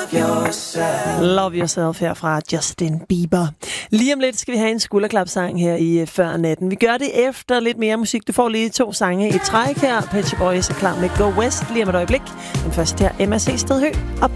Love Yourself her fra Justin Bieber. Lige om lidt skal vi have en skulderklapsang her i Før Natten. Vi gør det efter lidt mere musik. Du får lige 2 sange i træk her. Pet Shop Boys er klar med Go West lige om et øjeblik. Den første her, MRC Stedhø og